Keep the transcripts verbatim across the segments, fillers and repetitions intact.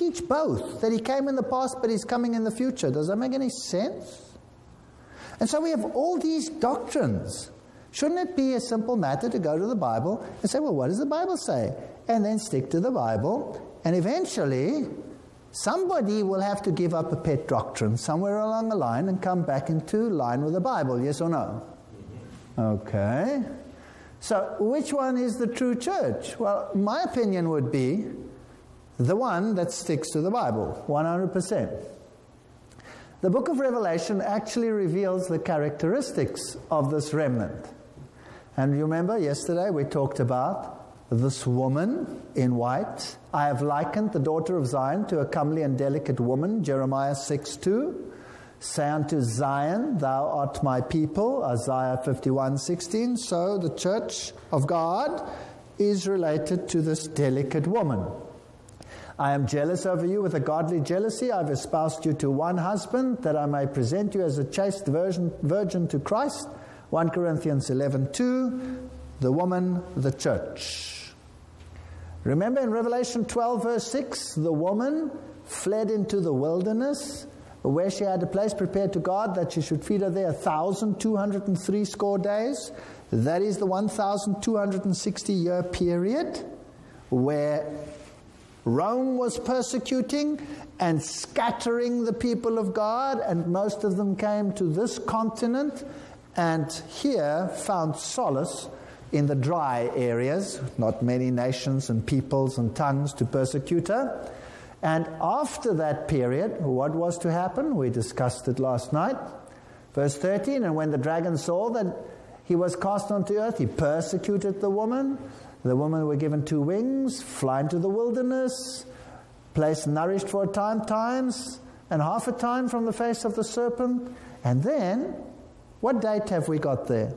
teach both, that he came in the past but he's coming in the future? Does that make any sense? And so we have all these doctrines. Shouldn't it be a simple matter to go to the Bible and say, well, what does the Bible say? And then stick to the Bible, and eventually somebody will have to give up a pet doctrine somewhere along the line and come back into line with the Bible, yes or no? Okay. So which one is the true church? Well, my opinion would be the one that sticks to the Bible, one hundred percent. The book of Revelation actually reveals the characteristics of this remnant. And you remember yesterday we talked about this woman in white. I have likened the daughter of Zion to a comely and delicate woman, Jeremiah six two. Say unto Zion, thou art my people, Isaiah fifty-one sixteen. So the church of God is related to this delicate woman. I am jealous over you with a godly jealousy. I've espoused you to one husband, that I may present you as a chaste virgin, virgin to Christ. First Corinthians eleven two, the woman, the church. Remember in Revelation twelve verse six, the woman fled into the wilderness, where she had a place prepared to God, that she should feed her there a thousand two hundred and three score days. That is the one thousand two hundred and sixty year period where Rome was persecuting and scattering the people of God, and most of them came to this continent and here found solace in the dry areas, not many nations and peoples and tongues to persecute her. And after that period, what was to happen? We discussed it last night. Verse thirteen, and when the dragon saw that he was cast onto earth, he persecuted the woman. The woman were given two wings, fly into the wilderness, place nourished for a time, times, and half a time from the face of the serpent. And then, what date have we got there?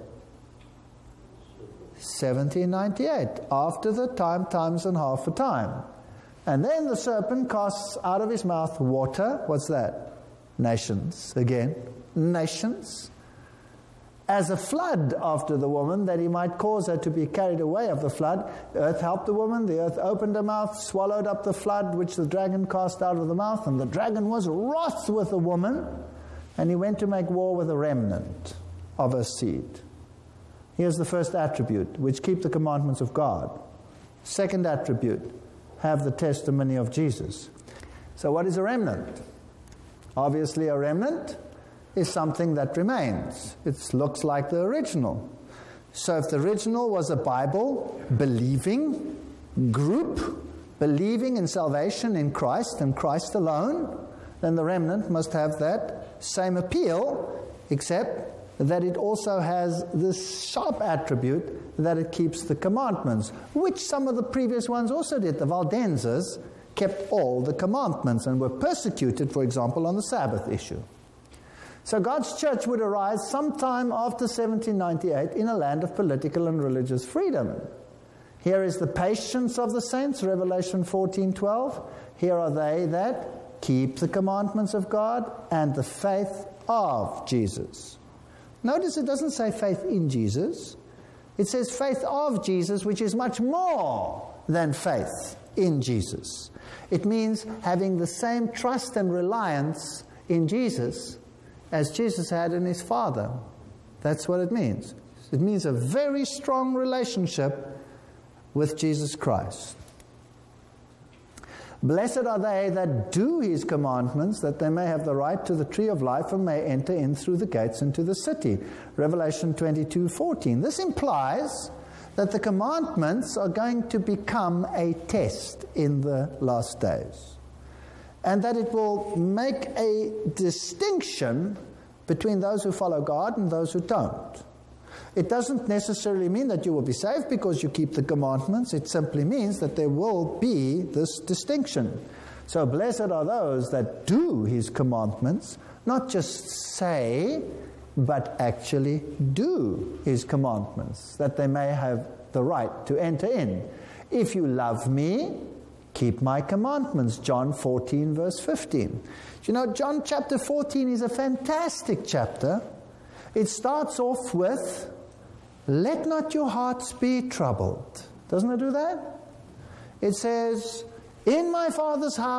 seventeen ninety-eight, after the time, times, and half a time. And then the serpent casts out of his mouth water. What's that? Nations. Again, nations. As a flood after the woman, that he might cause her to be carried away of the flood. The earth helped the woman. The earth opened her mouth, swallowed up the flood, which the dragon cast out of the mouth. And the dragon was wroth with the woman, and he went to make war with the remnant of her seed. Here's the first attribute, which keep the commandments of God. Second attribute, have the testimony of Jesus. So what is a remnant? Obviously a remnant is something that remains. It looks like the original. So if the original was a Bible-believing group, believing in salvation in Christ and Christ alone, then the remnant must have that same appeal, except that it also has this sharp attribute that it keeps the commandments, which some of the previous ones also did. The Waldenses kept all the commandments and were persecuted, for example, on the Sabbath issue. So God's church would arise sometime after seventeen ninety-eight in a land of political and religious freedom. Here is the patience of the saints, Revelation fourteen twelve. Here are they that keep the commandments of God and the faith of Jesus. Notice it doesn't say faith in Jesus. It says faith of Jesus, which is much more than faith in Jesus. It means having the same trust and reliance in Jesus as Jesus had in his Father. That's what it means. It means a very strong relationship with Jesus Christ. Blessed are they that do his commandments, that they may have the right to the tree of life and may enter in through the gates into the city. Revelation twenty-two fourteen. This implies that the commandments are going to become a test in the last days, and that it will make a distinction between those who follow God and those who don't. It doesn't necessarily mean that you will be saved because you keep the commandments. It simply means that there will be this distinction. So blessed are those that do his commandments, not just say, but actually do his commandments, that they may have the right to enter in. If you love me, keep my commandments. John fourteen verse fifteen. You know, John chapter fourteen is a fantastic chapter. It starts off with, let not your hearts be troubled. Doesn't it do that? It says, in my Father's house